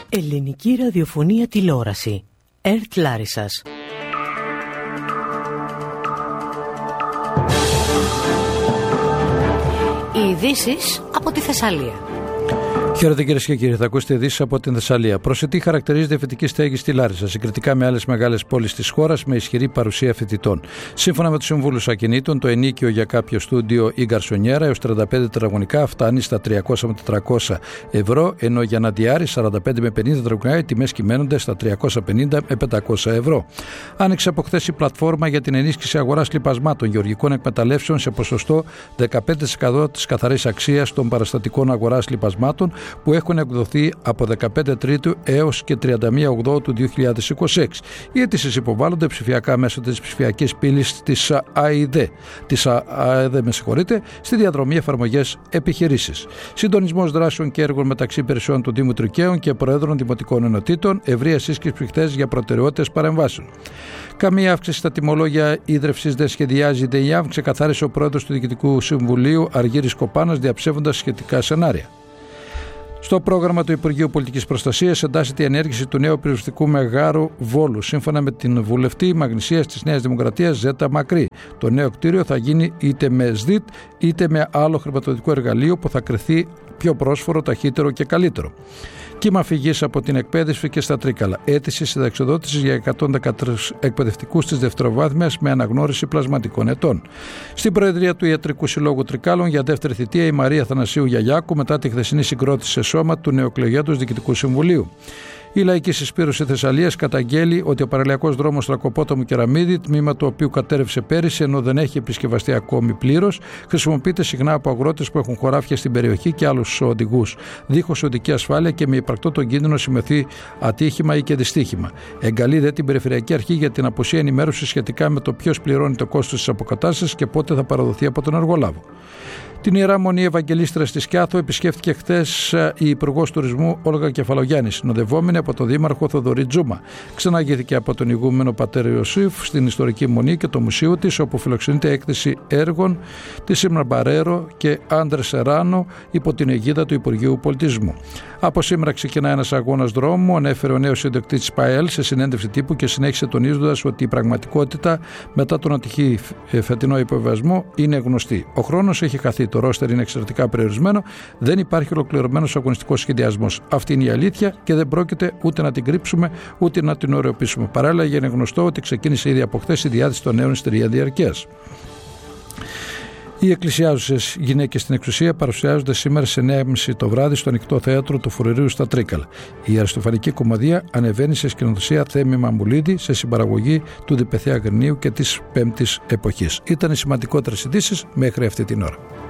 Ελληνική ραδιοφωνία τηλεόραση. ΕΡΤ Λάρισσας. Οι ειδήσεις από τη Θεσσαλία. Χαίρετε κυρίες και κύριοι, θα ακούσετε ειδήσεις από την Θεσσαλία. Προσετή χαρακτηρίζεται φοιτητική στέγη στη Λάρισα, συγκριτικά με άλλες μεγάλες πόλεις της χώρας, με ισχυρή παρουσία φοιτητών. Σύμφωνα με τους συμβούλους ακινήτων, το ενίκιο για κάποιο στούντιο ή γκαρσονιέρα έως 35 τετραγωνικά φτάνει στα 300 με 400 ευρώ, ενώ για να διάρει 45 με 50 τετραγωνικά οι τιμές κυμαίνονται στα 350 με 500 ευρώ. Άνοιξε από χθες η πλατφόρμα για την ενίσχυση αγοράς λιπασμάτων γεωργικών εκμεταλλεύσεων σε ποσοστό 15% της καθαρής αξίας των παραστατικών αγοράς λιπασμάτων, που έχουν εκδοθεί από 15 Τρίτου έως και 31 Οκτώου του 2026. Οι αιτήσεις υποβάλλονται ψηφιακά μέσω της ψηφιακής πύλης της ΑΕΔ, στη διαδρομή εφαρμογές επιχειρήσεις. Συντονισμός δράσεων και έργων μεταξύ υπηρεσιών του Δήμου Τρικαίων και Προέδρων Δημοτικών Ενωτήτων, ευρεία σύσκεψη χθες για προτεραιότητες παρεμβάσεων. Καμία αύξηση στα τιμολόγια ίδρυυσης δεν σχεδιάζει η ΔΕΙΑΒ, ξεκαθάρισε ο Πρόεδρος του Διοικητικού Συμβουλίου Αργύρης Κοπάνας, διαψεύοντας σχετικά σενάρια. Στο πρόγραμμα του Υπουργείου Πολιτικής Προστασίας εντάσσεται η ενέργεια του νέου πυροσβεστικού μεγάρου Βόλου. Σύμφωνα με την βουλευτή Μαγνησίας της Νέας Δημοκρατίας Ζέτα Μακρύ, το νέο κτίριο θα γίνει είτε με ΣΔΙΤ είτε με άλλο χρηματοδοτικό εργαλείο που θα κριθεί πιο πρόσφορο, ταχύτερο και καλύτερο. Κύμα φυγής από την εκπαίδευση και στα Τρίκαλα. Αίτηση συνταξιοδότησης για 113 εκπαιδευτικούς της δευτεροβάθμιας με αναγνώριση πλασματικών ετών. Στην Προεδρία του Ιατρικού Συλλόγου Τρικάλων για δεύτερη θητεία η Μαρία Θανασίου Γιαγιάκου, μετά τη χθεσινή συγκρότηση σε σώμα του νεοεκλεγέντος Διοικητικού Συμβουλίου. Η Λαϊκή Συσπήρωση Θεσσαλίας καταγγέλει ότι ο παραλιακός δρόμος Στρακοπόταμου Κεραμίδη, τμήμα του οποίου κατέρευσε πέρυσι ενώ δεν έχει επισκευαστεί ακόμη πλήρως, χρησιμοποιείται συχνά από αγρότες που έχουν χωράφια στην περιοχή και άλλους οδηγούς, δίχως οδική ασφάλεια και με υπαρκτό τον κίνδυνο σημειωθεί ατύχημα ή και δυστύχημα. Εγκαλεί δε την Περιφερειακή Αρχή για την απουσία ενημέρωση σχετικά με το ποιος πληρώνει το κόστος της αποκατάστασης και πότε θα παραδοθεί από τον εργολάβο. Την Ιερά Μονή Ευαγγελίστρας της Κιάθο επισκέφθηκε χθες η Υπουργός Τουρισμού Όλγα Κεφαλογιάννη, συνοδευόμενη από τον Δήμαρχο Θοδωρή Τζούμα. Ξαναγήθηκε από τον ηγούμενο Πατέρ Ιωσήφ στην ιστορική μονή και το μουσείο της, όπου φιλοξενείται έκθεση έργων της Σίμνα Μπαρέρο και Άντρε Σεράνο υπό την αιγίδα του Υπουργείου Πολιτισμού. Από σήμερα ξεκινά ένας αγώνας δρόμου, ανέφερε ο νέος ιδιοκτήτης ΠΑΕΛ σε συνέντευξη τύπου και συνέχισε τονίζοντας ότι η πραγματικότητα μετά τον ατυχή φετινό υποβιβασμό είναι γνωστή. Ο χρόνος έχει χαθεί. Το ρόστερ είναι εξαιρετικά περιορισμένο, δεν υπάρχει ολοκληρωμένος αγωνιστικός σχεδιασμός. Αυτή είναι η αλήθεια και δεν πρόκειται ούτε να την κρύψουμε ούτε να την ωρεοποιήσουμε. Παράλληλα, είναι γνωστό ότι ξεκίνησε ήδη από χθες η διάθεση των νέων στη τρία διαρκείας. Οι εκκλησιάζουσες γυναίκες στην εξουσία παρουσιάζονται σήμερα σε 9.30 το βράδυ στο ανοιχτό θέατρο του Φρουρίου στα Τρίκαλα. Η αριστοφανική κομμωδία ανεβαίνει σε σκηνοθεσία Θέμη Μαμουλίδη σε συμπαραγωγή του Διπεθέα Γρινίου και της Πέμπτης Εποχής. Ήταν οι σημαντικότερες ειδήσεις μέχρι αυτή την ώρα.